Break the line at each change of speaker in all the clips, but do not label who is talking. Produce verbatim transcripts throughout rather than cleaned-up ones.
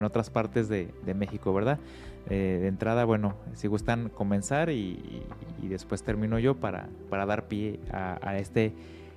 en otras partes de, de México, ¿verdad? Eh, de entrada, bueno, si gustan comenzar y, y, y después termino yo para, para dar pie a, a este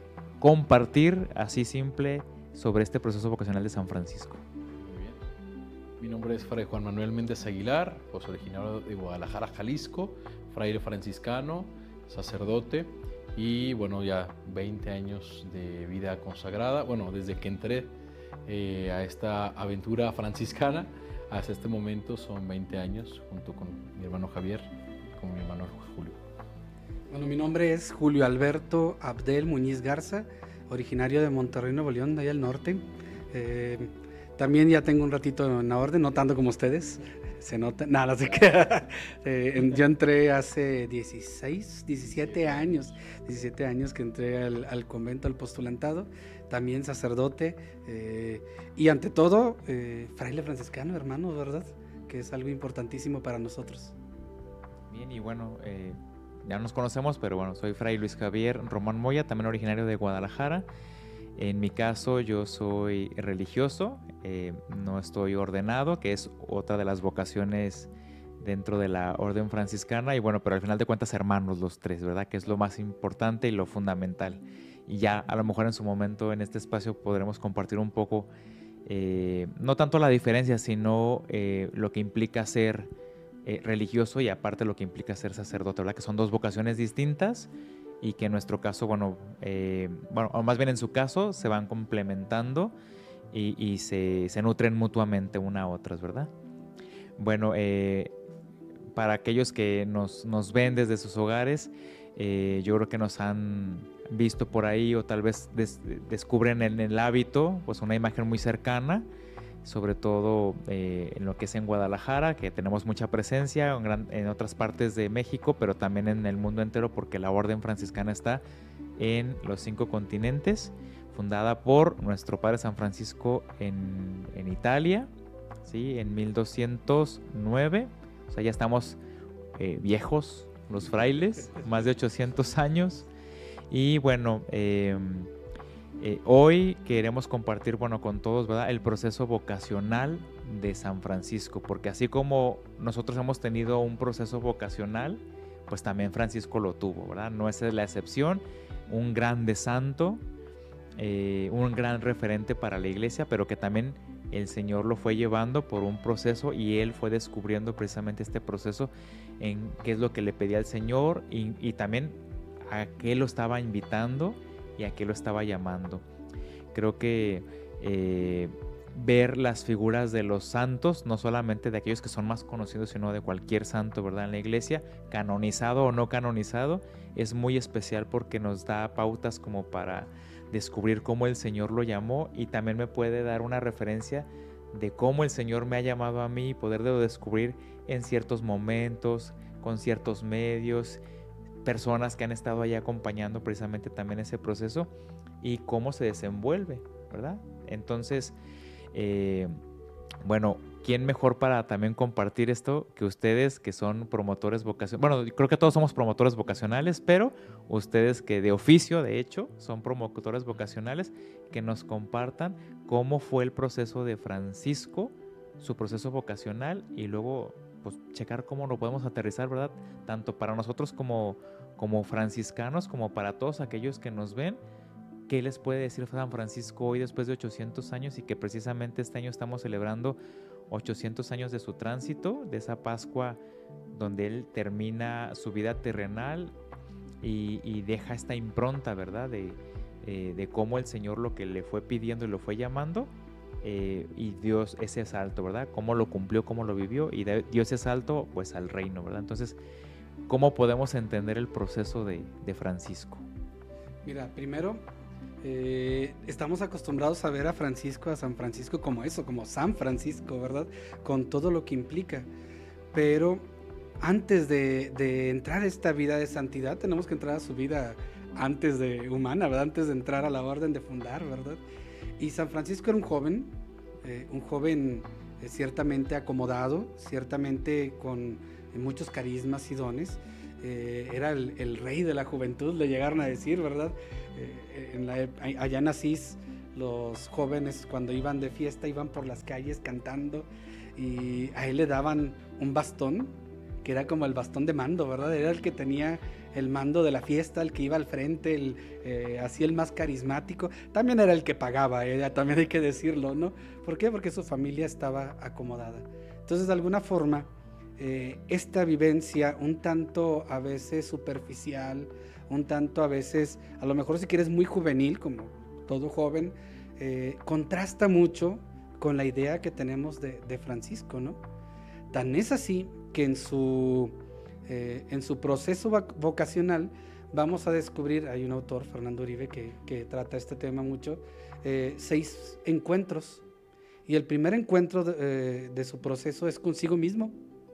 compartir así simple sobre este proceso vocacional de San Francisco.
Muy bien. Mi nombre es Fray Juan Manuel Méndez Aguilar, pues originario de Guadalajara, Jalisco, fraile franciscano, sacerdote y bueno, ya veinte años de vida consagrada. Bueno, desde que entré eh, a esta aventura franciscana hasta este momento son veinte años, junto con mi hermano Javier y con mi hermano Julio.
Bueno, mi nombre es Julio Alberto Abdel Muñiz Garza, originario de Monterrey, Nuevo León, de allá al norte. Eh, también ya tengo un ratito en la orden, no tanto como ustedes, se nota, nada, se queda. Eh, yo entré hace dieciséis, diecisiete años, diecisiete años que entré al, al convento, al postulantado, también sacerdote eh, y ante todo eh, fraile franciscano, hermano, ¿verdad? Que es algo importantísimo para nosotros.
Bien, y bueno, eh, ya nos conocemos, pero bueno, soy Fray Luis Javier Román Moya, también originario de Guadalajara. En mi caso, yo soy religioso, eh, no estoy ordenado, que es otra de las vocaciones dentro de la orden franciscana, y bueno, pero al final de cuentas hermanos los tres, ¿verdad? Que es lo más importante y lo fundamental. Y ya a lo mejor en su momento en este espacio podremos compartir un poco, eh, no tanto la diferencia, sino eh, lo que implica ser eh, religioso y aparte lo que implica ser sacerdote, ¿verdad? Que son dos vocaciones distintas y que en nuestro caso, bueno, eh, bueno o más bien en su caso, se van complementando y, y se, se nutren mutuamente una a otras, ¿verdad? Bueno, eh, para aquellos que nos, nos ven desde sus hogares, eh, yo creo que nos han visto por ahí o tal vez des, descubren en el hábito pues una imagen muy cercana, sobre todo eh, en lo que es en Guadalajara, que tenemos mucha presencia, en, gran, en otras partes de México, pero también en el mundo entero, porque la orden franciscana está en los cinco continentes, fundada por nuestro Padre San Francisco en, en Italia, ¿sí? En mil doscientos nueve, o sea, ya estamos eh, viejos los frailes, más de ochocientos años, y bueno, eh, Eh, hoy queremos compartir, bueno, con todos, ¿verdad?, el proceso vocacional de San Francisco, porque así como nosotros hemos tenido un proceso vocacional, pues también Francisco lo tuvo, ¿verdad? No es la excepción, un grande santo, eh, un gran referente para la iglesia, pero que también el Señor lo fue llevando por un proceso y él fue descubriendo precisamente este proceso en qué es lo que le pedía al Señor y, y también a qué lo estaba invitando y a qué lo estaba llamando. Creo que eh, ver las figuras de los santos, no solamente de aquellos que son más conocidos, sino de cualquier santo, ¿verdad?, en la iglesia, canonizado o no canonizado, es muy especial porque nos da pautas como para descubrir cómo el Señor lo llamó y también me puede dar una referencia de cómo el Señor me ha llamado a mí y poderlo descubrir en ciertos momentos, con ciertos medios, personas que han estado ahí acompañando precisamente también ese proceso y cómo se desenvuelve, ¿verdad? Entonces, eh, bueno, ¿quién mejor para también compartir esto que ustedes que son promotores vocacionales? Bueno, creo que todos somos promotores vocacionales, pero ustedes que de oficio, de hecho, son promotores vocacionales, que nos compartan cómo fue el proceso de Francisco, su proceso vocacional y luego pues checar cómo lo podemos aterrizar, ¿verdad? Tanto para nosotros como, como franciscanos, como para todos aquellos que nos ven, ¿qué les puede decir San Francisco hoy después de ochocientos años y que precisamente este año estamos celebrando ochocientos años de su tránsito, de esa Pascua donde él termina su vida terrenal y, y deja esta impronta, ¿verdad? De, eh, de cómo el Señor lo que le fue pidiendo y lo fue llamando. Eh, y Dios ese salto, ¿verdad? Cómo lo cumplió, cómo lo vivió y dio ese salto pues al reino, ¿verdad? Entonces, ¿cómo podemos entender el proceso de, de Francisco?
Mira, primero, eh, estamos acostumbrados a ver a Francisco, a San Francisco como eso, como San Francisco, ¿verdad? Con todo lo que implica. Pero antes de, de entrar a esta vida de santidad, tenemos que entrar a su vida antes de humana, ¿verdad? Antes de entrar a la orden de fundar, ¿verdad? Y San Francisco era un joven, eh, un joven eh, ciertamente acomodado, ciertamente con eh, muchos carismas y dones. Eh, era el, el rey de la juventud, le llegaron a decir, ¿verdad? Eh, en la, allá en Asís, los jóvenes cuando iban de fiesta iban por las calles cantando y a él le daban un bastón que era como el bastón de mando, ¿verdad? Era el que tenía el mando de la fiesta, el que iba al frente, el, eh, así el más carismático. También era el que pagaba, eh, también hay que decirlo, ¿no? ¿Por qué? Porque su familia estaba acomodada. Entonces, de alguna forma, eh, esta vivencia un tanto a veces superficial, un tanto a veces, a lo mejor si quieres muy juvenil, como todo joven, eh, contrasta mucho con la idea que tenemos de, de Francisco, ¿no? Tan es así que en su, eh, en su proceso vocacional vamos a descubrir, hay un autor, Fernando Uribe, que, que trata este tema mucho, eh, seis encuentros. Y el primer encuentro de, eh, de su proceso es consigo mismo.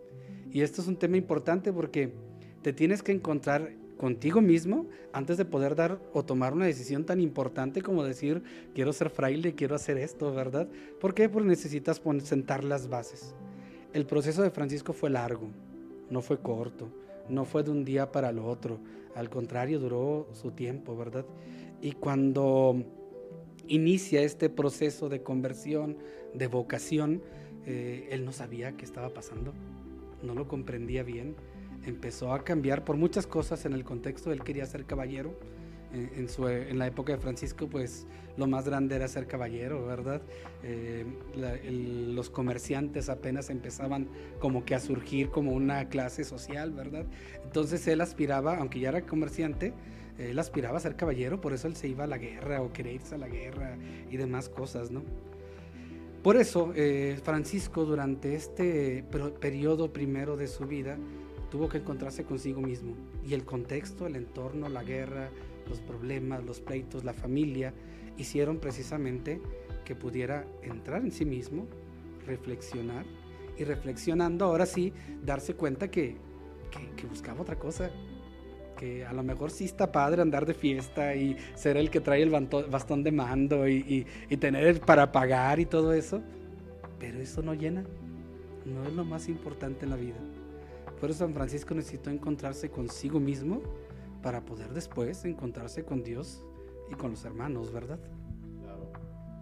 Y esto es un tema importante porque te tienes que encontrar contigo mismo antes de poder dar o tomar una decisión tan importante como decir, quiero ser fraile, quiero hacer esto, ¿verdad? ¿Por qué? Porque necesitas poner, sentar las bases. El proceso de Francisco fue largo, no fue corto, no fue de un día para el otro, al contrario, duró su tiempo, ¿verdad? Y cuando inicia este proceso de conversión, de vocación, eh, él no sabía qué estaba pasando, no lo comprendía bien, empezó a cambiar por muchas cosas en el contexto. Él quería ser caballero, en, en, su, en la época de Francisco pues lo más grande era ser caballero, ¿verdad? Eh, la, el, los comerciantes apenas empezaban como que a surgir como una clase social, ¿verdad? Entonces él aspiraba, aunque ya era comerciante, él aspiraba a ser caballero, por eso él se iba a la guerra o quería irse a la guerra y demás cosas, ¿no? Por eso eh, Francisco durante este periodo primero de su vida tuvo que encontrarse consigo mismo, y el contexto, el entorno, la guerra, los problemas, los pleitos, la familia hicieron precisamente que pudiera entrar en sí mismo, reflexionar, y reflexionando ahora sí darse cuenta que, que, que buscaba otra cosa, que a lo mejor sí está padre andar de fiesta y ser el que trae el bastón de mando y, y, y tener para pagar y todo eso, pero eso no llena, no es lo más importante en la vida. Por eso San Francisco necesitó encontrarse consigo mismo para poder después encontrarse con Dios y con los hermanos, ¿verdad?
Claro.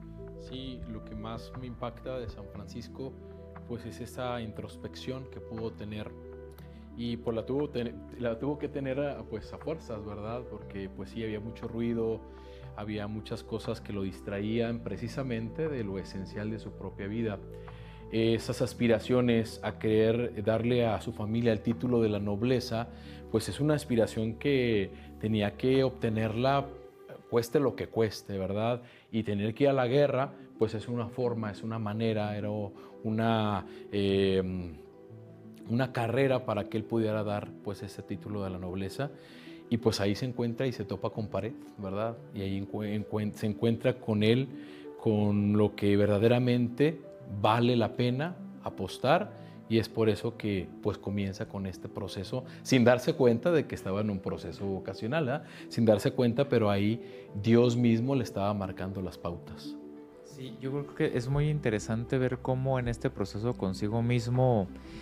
Sí, lo que más me impacta de San Francisco pues es esa introspección que pudo tener, y pues la tuvo, la tuvo que tener a, pues a fuerzas, ¿verdad? Porque pues sí, había mucho ruido, había muchas cosas que lo distraían precisamente de lo esencial de su propia vida. Esas aspiraciones a querer darle a su familia el título de la nobleza, pues es una aspiración que tenía que obtenerla cueste lo que cueste, ¿verdad? Y tener que ir a la guerra, pues es una forma, es una manera, era una, eh, una carrera para que él pudiera dar pues ese título de la nobleza. Y pues ahí se encuentra y se topa con pared, ¿verdad? Y ahí encu- se encuentra con él, con lo que verdaderamente vale la pena apostar, y es por eso que pues comienza con este proceso sin darse cuenta de que estaba en un proceso vocacional, ¿eh? Sin darse cuenta, pero ahí Dios mismo le estaba marcando las pautas.
Sí, yo creo que es muy interesante ver cómo en este proceso consigo mismo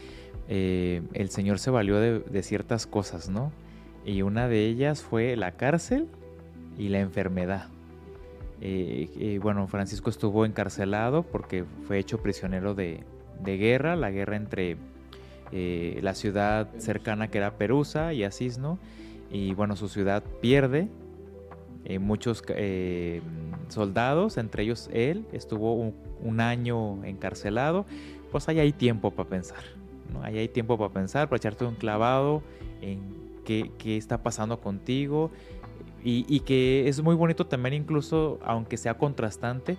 eh, el Señor se valió de, de ciertas cosas, ¿no? Y una de ellas fue la cárcel y la enfermedad. Eh, eh, bueno, Francisco estuvo encarcelado porque fue hecho prisionero de, de guerra, la guerra entre eh, la ciudad cercana que era Perusa y Asís, ¿no? Y bueno, su ciudad pierde eh, muchos eh, soldados, entre ellos él, estuvo un, un año encarcelado. Pues ahí hay tiempo para pensar, ¿no? Ahí hay tiempo para pensar, para echarte un clavado en qué, qué está pasando contigo. Y, y que es muy bonito también, incluso aunque sea contrastante,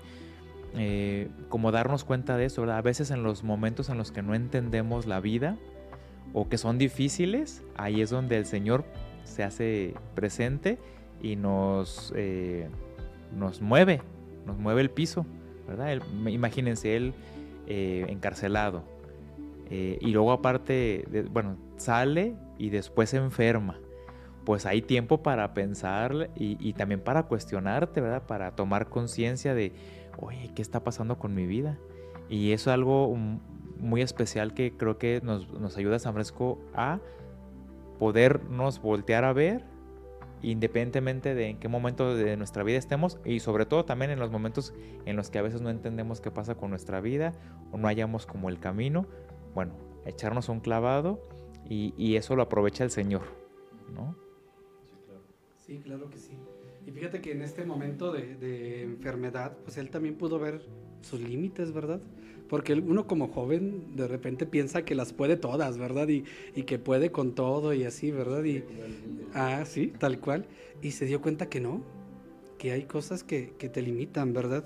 eh, como darnos cuenta de eso, ¿verdad? A veces en los momentos en los que no entendemos la vida o que son difíciles, ahí es donde el Señor se hace presente y nos, eh, nos mueve, nos mueve el piso, ¿verdad? Él, imagínense, él eh, encarcelado eh, y luego aparte, de, bueno, sale y después se enferma. Pues hay tiempo para pensar y, y también para cuestionarte, ¿verdad? Para tomar conciencia de, oye, ¿qué está pasando con mi vida? Y eso es algo muy especial que creo que nos, nos ayuda a San Francisco a podernos voltear a ver independientemente de en qué momento de nuestra vida estemos, y sobre todo también en los momentos en los que a veces no entendemos qué pasa con nuestra vida o no hallamos como el camino, bueno, echarnos un clavado y, y eso lo aprovecha el Señor, ¿no?
Sí, claro. Sí, claro que sí. Y fíjate que en este momento de, de enfermedad, pues él también pudo ver sus límites, ¿verdad? Porque uno como joven de repente piensa que las puede todas, ¿verdad? Y, y que puede con todo y así, ¿verdad? Y, ah, sí, tal cual. Y se dio cuenta que no, que hay cosas que, que te limitan, ¿verdad?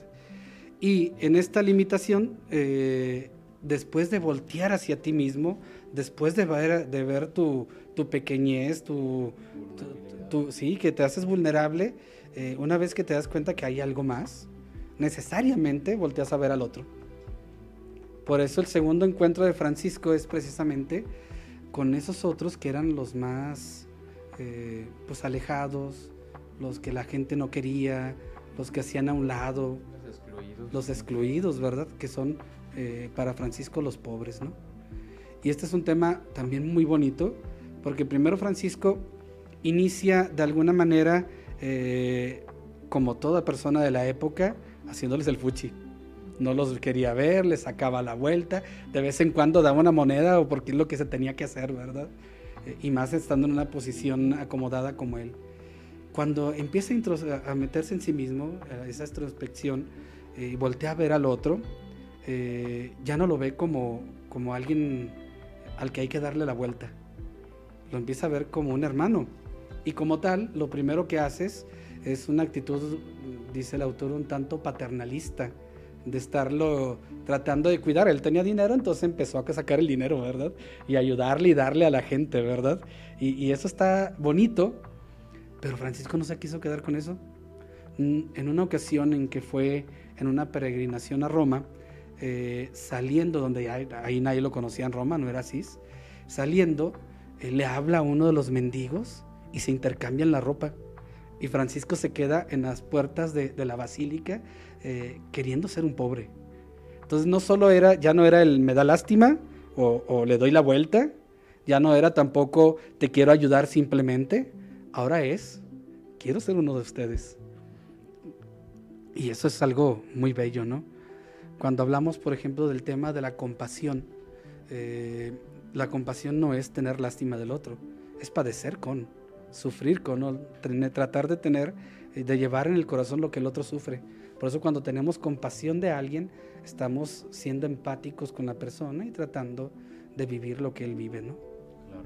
Y en esta limitación, eh, después de voltear hacia ti mismo, después de ver, de ver tu, tu pequeñez, tu, tu, tu, sí, que te haces vulnerable, eh, una vez que te das cuenta que hay algo más, necesariamente volteas a ver al otro. Por eso el segundo encuentro de Francisco es precisamente con esos otros que eran los más eh, pues alejados, los que la gente no quería, los que hacían a un lado,
Los excluidos.
los excluidos, ¿verdad? Que son eh, para Francisco los pobres, ¿no? Y este es un tema también muy bonito, porque primero Francisco inicia de alguna manera, eh, como toda persona de la época, haciéndoles el fuchi. No los quería ver, les sacaba la vuelta, de vez en cuando daba una moneda o porque es lo que se tenía que hacer, ¿verdad? Eh, y más estando en una posición acomodada como él. Cuando empieza a, intros- a meterse en sí mismo, a esa introspección, eh, y voltea a ver al otro, eh, ya no lo ve como, como alguien al que hay que darle la vuelta. Lo empieza a ver como un hermano. Y como tal, lo primero que haces es una actitud, dice el autor, un tanto paternalista, de estarlo tratando de cuidar. Él tenía dinero, entonces empezó a sacar el dinero, ¿verdad? Y ayudarle y darle a la gente, ¿verdad? Y, y eso está bonito, pero Francisco no se quiso quedar con eso. En una ocasión en que fue en una peregrinación a Roma, eh, saliendo, donde ahí, ahí nadie lo conocía en Roma, no era Asís, saliendo, eh, le habla a uno de los mendigos y se intercambian la ropa. Y Francisco se queda en las puertas de, de la basílica eh, queriendo ser un pobre. Entonces no solo era, ya no era el me da lástima o, o le doy la vuelta, ya no era tampoco te quiero ayudar simplemente, ahora es quiero ser uno de ustedes. Y eso es algo muy bello, ¿no? Cuando hablamos, por ejemplo, del tema de la compasión, eh, la compasión no es tener lástima del otro, es padecer con, sufrir con, ¿no? Tratar de tener, de llevar en el corazón lo que el otro sufre. Por eso cuando tenemos compasión de alguien, estamos siendo empáticos con la persona y tratando de vivir lo que él vive, ¿no?
Claro.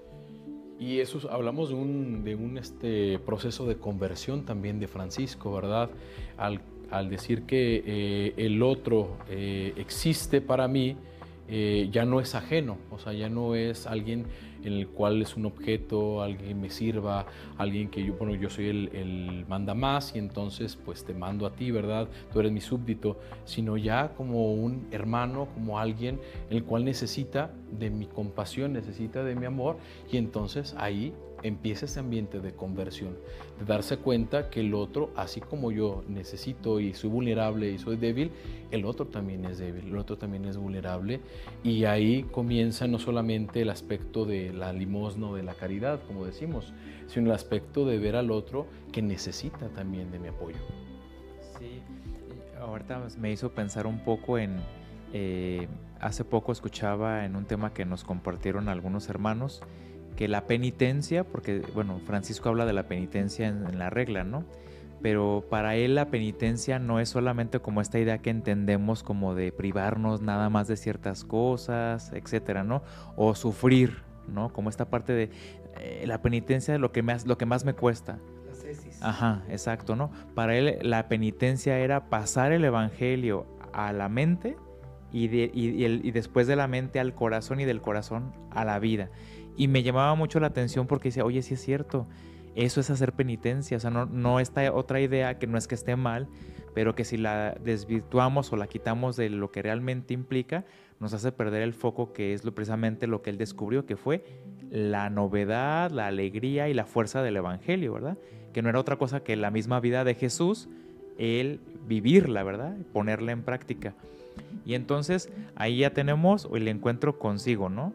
Y eso hablamos de un, de un este, proceso de conversión también de Francisco, ¿verdad? Al, al decir que eh, el otro eh, existe para mí, eh, ya no es ajeno, o sea, ya no es alguien en el cual es un objeto, alguien que me sirva, alguien que yo, bueno, yo soy el, el manda más y entonces pues te mando a ti, ¿verdad? Tú eres mi súbdito, sino ya como un hermano, como alguien en el cual necesita de mi compasión, necesita de mi amor, y entonces ahí empieza ese ambiente de conversión, de darse cuenta que el otro, así como yo necesito y soy vulnerable y soy débil, el otro también es débil, el otro también es vulnerable, y ahí comienza no solamente el aspecto de la limosna o de la caridad, como decimos, sino el aspecto de ver al otro que necesita también de mi apoyo.
Sí, ahorita me hizo pensar un poco en, eh, hace poco escuchaba en un tema que nos compartieron algunos hermanos, que la penitencia, porque bueno, Francisco habla de la penitencia en, en la regla, ¿no? Pero para él la penitencia no es solamente como esta idea que entendemos como de privarnos nada más de ciertas cosas, etcétera, ¿no? O sufrir, ¿no? Como esta parte de eh, la penitencia es lo que más, lo que más me cuesta.
Las esis.
Ajá, exacto, ¿no? Para él la penitencia era pasar el evangelio a la mente y, de, y, y, el, y después de la mente al corazón y del corazón a la vida. Y me llamaba mucho la atención porque decía, oye, sí es cierto, eso es hacer penitencia, o sea, no, no esta otra idea que no es que esté mal, pero que si la desvirtuamos o la quitamos de lo que realmente implica, nos hace perder el foco, que es lo, precisamente lo que él descubrió, que fue la novedad, la alegría y la fuerza del evangelio, ¿verdad? Que no era otra cosa que la misma vida de Jesús, él vivirla, ¿verdad? Ponerla en práctica. Y entonces ahí ya tenemos el encuentro consigo, ¿no?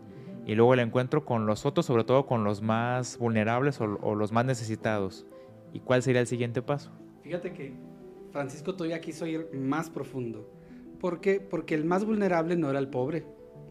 y luego el encuentro con los otros, sobre todo con los más vulnerables o, o los más necesitados. ¿Y cuál sería el siguiente paso?
Fíjate que Francisco todavía quiso ir más profundo. ¿Por qué? Porque el más vulnerable no era el pobre.